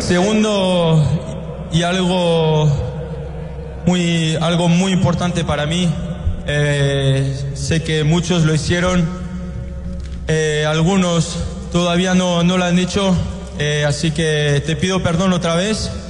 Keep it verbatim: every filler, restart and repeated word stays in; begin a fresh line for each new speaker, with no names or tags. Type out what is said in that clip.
Segundo, y algo muy, algo muy importante para mí, eh, sé que muchos lo hicieron, eh, algunos todavía no, no lo han hecho, eh, así que te pido perdón otra vez.